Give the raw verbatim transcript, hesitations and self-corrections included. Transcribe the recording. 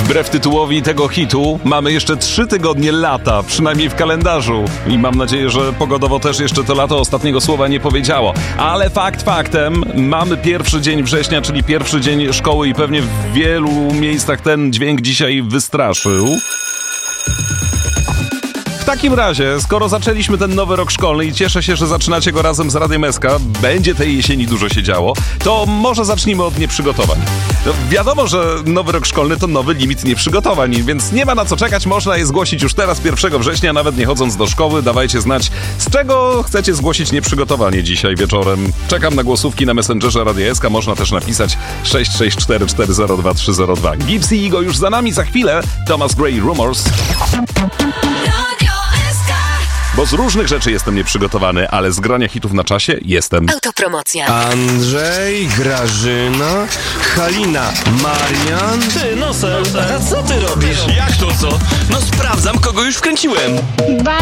Wbrew tytułowi tego hitu mamy jeszcze trzy tygodnie lata, przynajmniej w kalendarzu. I mam nadzieję, że pogodowo też jeszcze to lato ostatniego słowa nie powiedziało. Ale fakt faktem, mamy pierwszy dzień września, czyli pierwszy dzień szkoły i pewnie w wielu miejscach ten dźwięk dzisiaj wystraszył. W takim razie, skoro zaczęliśmy ten nowy rok szkolny i cieszę się, że zaczynacie go razem z Radiem S K, będzie tej jesieni dużo się działo, to może zacznijmy od nieprzygotowań. No, wiadomo, że nowy rok szkolny to nowy limit nieprzygotowań, więc nie ma na co czekać, można je zgłosić już teraz, pierwszego września, nawet nie chodząc do szkoły. Dawajcie znać, z czego chcecie zgłosić nieprzygotowanie dzisiaj wieczorem. Czekam na głosówki na Messengerze Radia S K, można też napisać sześć sześć cztery cztery zero dwa trzy zero dwa. Gibbs i Igo już za nami, za chwilę Thomas Gray, Rumors. Bo z różnych rzeczy jestem nieprzygotowany, ale z grania hitów na czasie jestem. Autopromocja. Andrzej, Grażyna, Halina, Marian. Ty, Nosel, a co ty robisz? Jak to co? No sprawdzam, kogo już wkręciłem.